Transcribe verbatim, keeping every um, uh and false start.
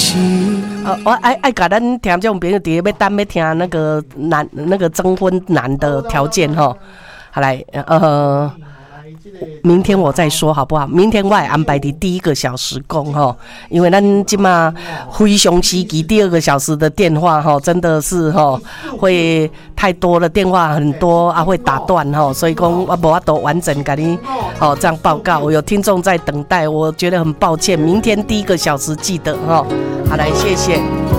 呃，我爱爱甲咱听众朋友伫要等要听那个男那个征婚男的条件吼，好来呃。明天我再说好不好？明天我会安排的第一个小时讲吼，因为咱今嘛非常时期第二个小时的电话吼，真的是吼会太多了，电话很多啊会打断吼，所以讲我无法度完整给你哦这样报告。有听众在等待，我觉得很抱歉。明天第一个小时记得吼，好来谢谢。